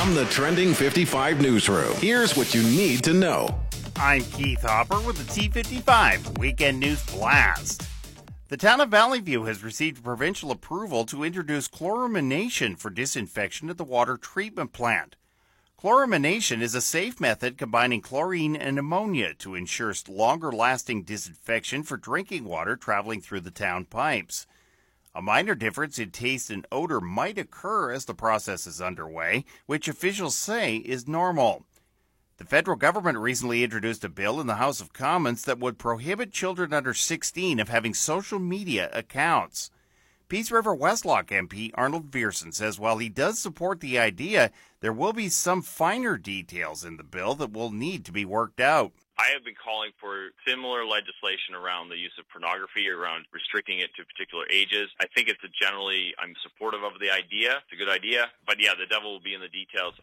From the Trending 55 newsroom, here's what you need to know. I'm Keith Hopper with the T55 Weekend News Blast. The town of Valley View has received provincial approval to introduce chloramination for disinfection at the water treatment plant. Chloramination is a safe method combining chlorine and ammonia to ensure longer-lasting disinfection for drinking water traveling through the town pipes. A minor difference in taste and odor might occur as the process is underway, which officials say is normal. The federal government recently introduced a bill in the House of Commons that would prohibit children under 16 of having social media accounts. Peace River Westlock MP Arnold Viersen says while he does support the idea, there will be some finer details in the bill that will need to be worked out. I have been calling for similar legislation around the use of pornography, around restricting it to particular ages. I think I'm supportive of the idea. It's a good idea. But yeah, the devil will be in the details.